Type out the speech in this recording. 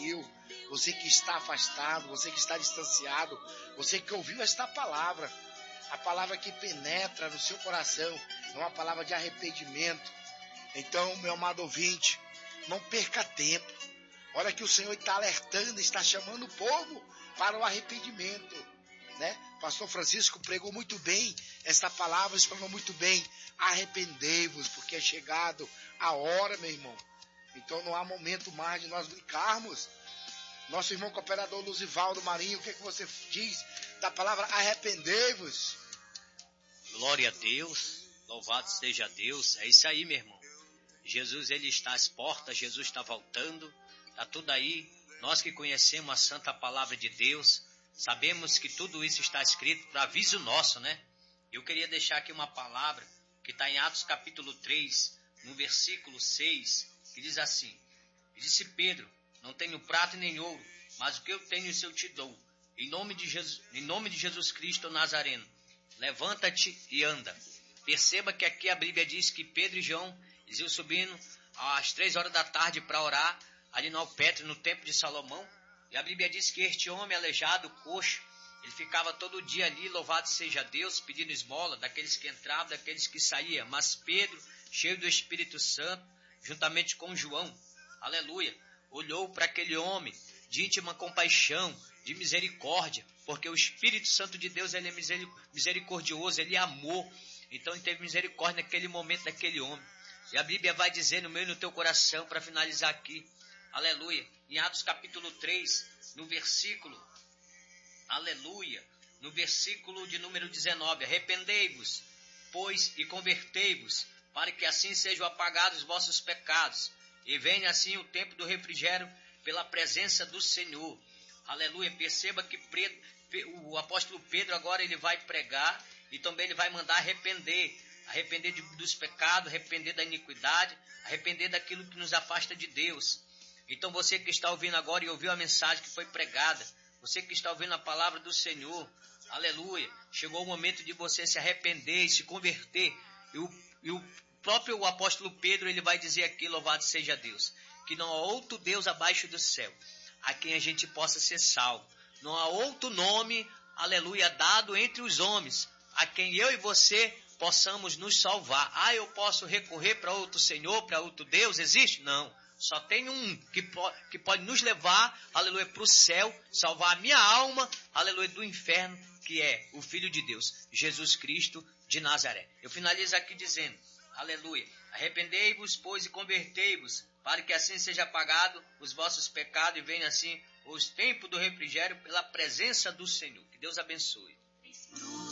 saiu, você que está afastado, você que está distanciado, você que ouviu esta palavra, a palavra que penetra no seu coração, é uma palavra de arrependimento. Então, meu amado ouvinte, não perca tempo. Olha que o Senhor está alertando, está chamando o povo para o arrependimento, né? Pastor Francisco pregou muito bem esta palavra, explanou muito bem. Arrependei-vos, porque é chegado a hora, meu irmão. Então não há momento mais de nós brincarmos. Nosso irmão cooperador Luzivaldo Marinho, o que é que você diz da palavra arrependei-vos? Glória a Deus, louvado seja Deus. É isso aí, meu irmão. Jesus, ele está às portas, Jesus está voltando, está tudo aí. Nós que conhecemos a santa palavra de Deus, sabemos que tudo isso está escrito para aviso nosso, né? Eu queria deixar aqui uma palavra que está em Atos capítulo 3, no versículo 6, que diz assim: disse Pedro, não tenho prata nem ouro, mas o que eu tenho isso eu te dou. Em nome de Jesus Cristo Nazareno, levanta-te e anda. Perceba que aqui a Bíblia diz que Pedro e João eles iam subindo às 3 horas da tarde para orar, ali no alpendre, no templo de Salomão. E a Bíblia diz que este homem aleijado, coxo, ele ficava todo dia ali, louvado seja Deus, pedindo esmola daqueles que entravam, daqueles que saíam. Mas Pedro, cheio do Espírito Santo, juntamente com João, aleluia, olhou para aquele homem de íntima compaixão, de misericórdia, porque o Espírito Santo de Deus, ele é misericordioso, ele é amor. Então ele teve misericórdia naquele momento daquele homem. E a Bíblia vai dizer no meu e no teu coração, para finalizar aqui, aleluia, em Atos capítulo 3, no versículo, aleluia, no versículo de número 19, arrependei-vos, pois, e convertei-vos, para que assim sejam apagados os vossos pecados, e venha assim o tempo do refrigério pela presença do Senhor. Aleluia, perceba que o apóstolo Pedro agora ele vai pregar, e também ele vai mandar arrepender dos pecados, arrepender da iniquidade, arrepender daquilo que nos afasta de Deus. Então você que está ouvindo agora e ouviu a mensagem que foi pregada, você que está ouvindo a palavra do Senhor, aleluia, chegou o momento de você se arrepender e se converter. E o próprio apóstolo Pedro, ele vai dizer aqui, louvado seja Deus, que não há outro Deus abaixo do céu, a quem a gente possa ser salvo. Não há outro nome, aleluia, dado entre os homens, a quem eu e você possamos nos salvar. Ah, eu posso recorrer para outro Senhor, para outro Deus? Existe? Não. Só tem um que pode nos levar, aleluia, para o céu, salvar a minha alma, aleluia, do inferno, que é o Filho de Deus, Jesus Cristo de Nazaré. Eu finalizo aqui dizendo, aleluia, arrependei-vos, pois, e convertei-vos, para que assim seja apagado os vossos pecados e venha assim os tempos do refrigério pela presença do Senhor. Que Deus abençoe.